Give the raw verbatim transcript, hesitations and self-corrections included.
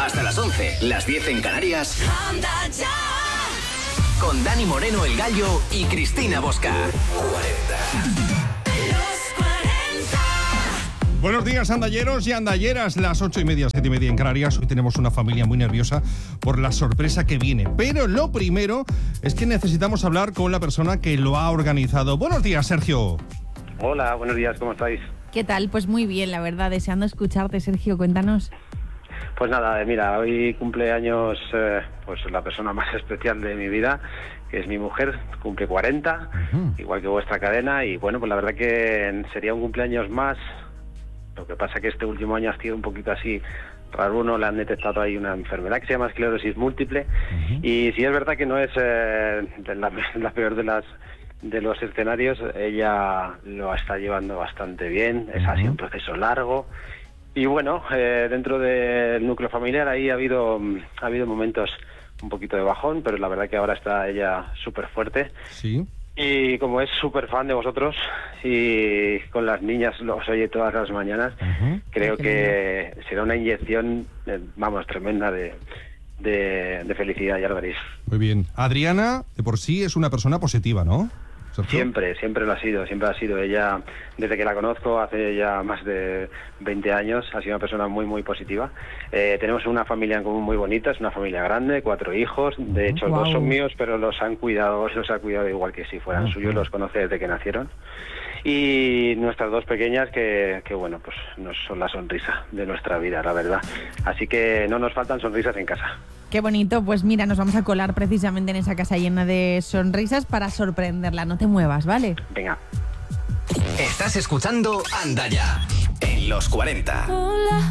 Hasta las once, las diez en Canarias. Anda ya. Con Dani Moreno, el Gallo, y Cristina Bosca. cuarenta. Buenos días, andalleros y andalleras. Las ocho y media, siete y media en Canarias. Hoy tenemos una familia muy nerviosa por la sorpresa que viene. Pero lo primero es que necesitamos hablar con la persona que lo ha organizado. Buenos días, Sergio. Hola, buenos días, ¿cómo estáis? ¿Qué tal? Pues muy bien, la verdad, deseando escucharte, Sergio, cuéntanos. Pues nada, mira, hoy cumple años eh, pues la persona más especial de mi vida, que es mi mujer, cumple cuarenta, uh-huh. igual que vuestra cadena, y bueno, pues la verdad que sería un cumpleaños más. Lo que pasa que este último año ha sido un poquito así raro, uno le han detectado ahí una enfermedad que se llama esclerosis múltiple, uh-huh. y sí es verdad que no es eh, la, la peor de las de los escenarios. Ella lo está llevando bastante bien, es así un proceso largo, y bueno, eh, dentro del núcleo familiar ahí ha habido ha habido momentos un poquito de bajón, pero la verdad que ahora está ella súper fuerte. Sí. Y como es súper fan de vosotros y con las niñas los oye todas las mañanas, uh-huh. creo que será una inyección, eh, vamos, tremenda de, de, de felicidad, ya lo veréis. Muy bien. Adriana, de por sí, es una persona positiva, ¿no? ¿Sergio? Siempre, siempre lo ha sido, siempre ha sido. Ella, desde que la conozco, hace ya más de veinte años, ha sido una persona muy, muy positiva. Eh, tenemos una familia en común muy bonita, es una familia grande, cuatro hijos. De hecho, wow. dos son míos, pero los han cuidado, los ha cuidado igual que si fueran uh-huh. suyos, los conoce desde que nacieron. Y nuestras dos pequeñas que, que, bueno, pues nos son la sonrisa de nuestra vida, la verdad. Así que no nos faltan sonrisas en casa. Qué bonito, pues mira, nos vamos a colar precisamente en esa casa llena de sonrisas para sorprenderla. No te muevas, ¿vale? Venga. Estás escuchando Anda Ya, en los cuarenta. Hola,